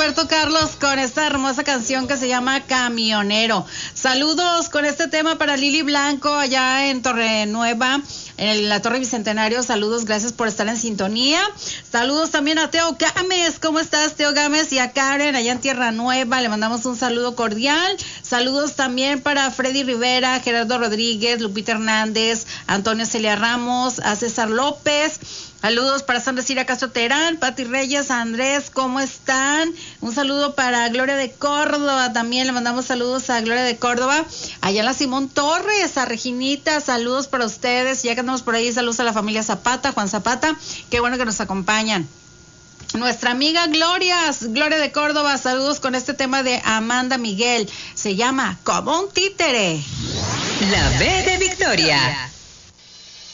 Roberto Carlos con esta hermosa canción que se llama Camionero. Saludos con este tema para Lili Blanco allá en Torre Nueva, en la Torre Bicentenario. Saludos, gracias por estar en sintonía. Saludos también a Teo Gámez. ¿Cómo estás, Teo Gámez? Y a Karen allá en Tierra Nueva. Le mandamos un saludo cordial. Saludos también para Freddy Rivera, Gerardo Rodríguez, Lupita Hernández, Antonio Celia Ramos, a César López. Saludos para Sandra Cira Castro Terán, Pati Reyes, Andrés, ¿cómo están? Un saludo para Gloria de Córdoba, también le mandamos saludos a Gloria de Córdoba. Allá en la Simón Torres, a Reginita, saludos para ustedes. Ya que andamos por ahí, saludos a la familia Zapata, Juan Zapata, qué bueno que nos acompañan. Nuestra amiga Gloria de Córdoba, saludos con este tema de Amanda Miguel. Se llama Como un títere. La B de Victoria.